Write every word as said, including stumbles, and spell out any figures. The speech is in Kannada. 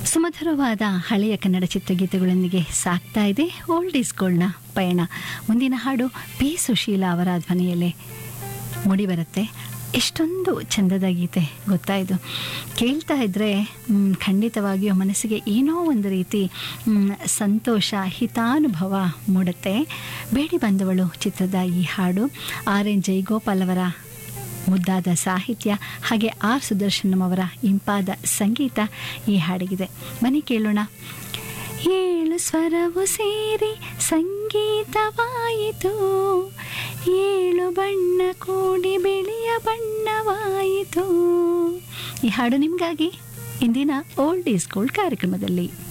ಸುಮಧುರವಾದ ಹಳೆಯ ಕನ್ನಡ ಚಿತ್ರಗೀತೆಗಳೊಂದಿಗೆ ಸಾಕ್ತಾ ಇದೆ ಓಲ್ಡ್ ಈಸ್ ಗೋಲ್ಡ್ನ ಪಯಣ. ಮುಂದಿನ ಹಾಡು ಪಿ ಸುಶೀಲಾ ಅವರ ಧ್ವನಿಯಲ್ಲೇ ಮೂಡಿಬರುತ್ತೆ. ಎಷ್ಟೊಂದು ಚಂದದ ಗೀತೆ ಗೊತ್ತಾ ಇದು. ಕೇಳ್ತಾ ಇದ್ದರೆ ಖಂಡಿತವಾಗಿಯೂ ಮನಸ್ಸಿಗೆ ಏನೋ ಒಂದು ರೀತಿ ಸಂತೋಷ, ಹಿತಾನುಭವ ಮೂಡುತ್ತೆ. ಬೇಡಿ ಬಂದವಳು ಚಿತ್ರದ ಈ ಹಾಡು ಆರ್ ಎನ್ ಜೈಗೋಪಾಲ್ ಅವರ ಮುದ್ದಾದ ಸಾಹಿತ್ಯ ಹಾಗೆ ಆರ್ ಸುದರ್ಶನಂ ಅವರ ಇಂಪಾದ ಸಂಗೀತ ಈ ಹಾಡಿಗಿದೆ. ಬನ್ನಿ ಕೇಳೋಣ. ಏಳು ಸ್ವರವು ಸೇರಿ ಸಂಗೀತವಾಯಿತು, ಏಳು ಬಣ್ಣ ಕೂಡಿ ಬಿಳಿಯ ಬಣ್ಣವಾಯಿತು. ಈ ಹಾಡು ನಿಮಗಾಗಿ ಇಂದಿನ ಓಲ್ಡ್ ಈಸ್ ಗೋಲ್ಡ್ ಕಾರ್ಯಕ್ರಮದಲ್ಲಿ.